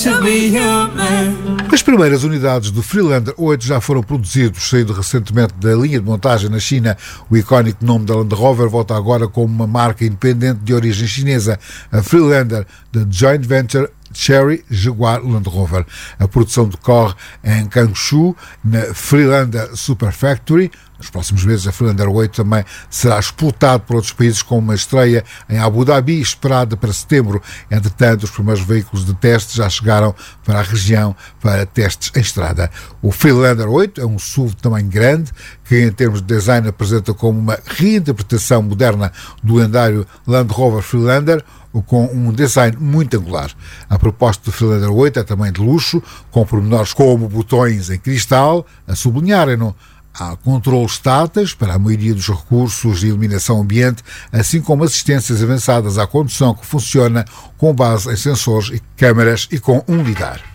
As primeiras unidades do Freelander 8 já foram produzidos, saindo recentemente da linha de montagem na China. O icónico nome da Land Rover volta agora como uma marca independente de origem chinesa, a Freelander, da joint venture Chery Jaguar Land Rover. A produção decorre em Changshu, na Freelander Super Factory. Nos próximos meses, a Freelander 8 também será exportado para outros países, com uma estreia em Abu Dhabi esperada para setembro. Entretanto, os primeiros veículos de teste já chegaram para a região para testes em estrada. O Freelander 8 é um SUV de tamanho grande, que em termos de design apresenta como uma reinterpretação moderna do lendário Land Rover Freelander, com um design muito angular. A proposta do Freelander 8 é também de luxo, com pormenores como botões em cristal, a sublinharem-no. Há controles táteis para a maioria dos recursos de iluminação ambiente, assim como assistências avançadas à condução que funciona com base em sensores e câmaras e com um lidar.